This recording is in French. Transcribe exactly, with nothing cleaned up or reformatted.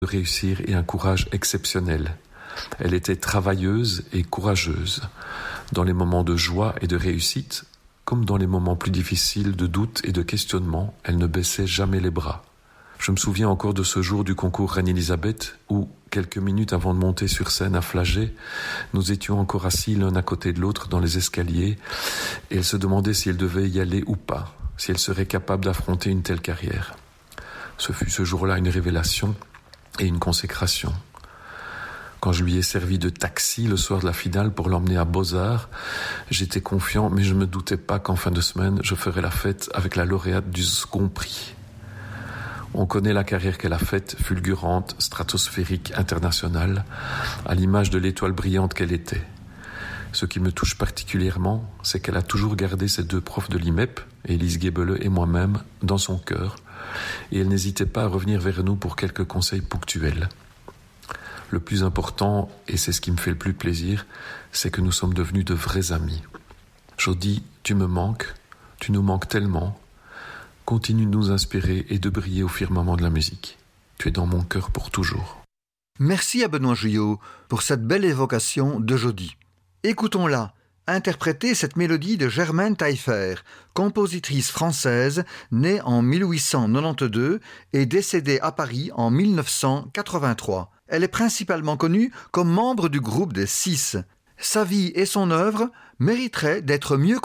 de réussir et un courage exceptionnel. Elle était travailleuse et courageuse. Dans les moments de joie et de réussite, comme dans les moments plus difficiles de doute et de questionnement, elle ne baissait jamais les bras. Je me souviens encore de ce jour du concours Reine-Élisabeth où, quelques minutes avant de monter sur scène à Flagey, nous étions encore assis l'un à côté de l'autre dans les escaliers et elle se demandait si elle devait y aller ou pas, si elle serait capable d'affronter une telle carrière. Ce fut ce jour-là une révélation et une consécration. Quand je lui ai servi de taxi le soir de la finale pour l'emmener à Beaux-Arts, j'étais confiant, mais je ne me doutais pas qu'en fin de semaine, je ferais la fête avec la lauréate du second prix. On connaît la carrière qu'elle a faite, fulgurante, stratosphérique, internationale, à l'image de l'étoile brillante qu'elle était. Ce qui me touche particulièrement, c'est qu'elle a toujours gardé ses deux profs de l'I M E P, Élise Guébeleux et moi-même, dans son cœur, et elle n'hésitait pas à revenir vers nous pour quelques conseils ponctuels. Le plus important, et c'est ce qui me fait le plus plaisir, c'est que nous sommes devenus de vrais amis. Jody, tu me manques, tu nous manques tellement. Continue de nous inspirer et de briller au firmament de la musique. Tu es dans mon cœur pour toujours. Merci à Benoît Guyot pour cette belle évocation de Jody. Écoutons-la interpréter cette mélodie de Germaine Taillefer, compositrice française née en mille huit cent quatre-vingt-douze et décédée à Paris en mille neuf cent quatre-vingt-trois. Elle est principalement connue comme membre du groupe des Six. Sa vie et son œuvre mériteraient d'être mieux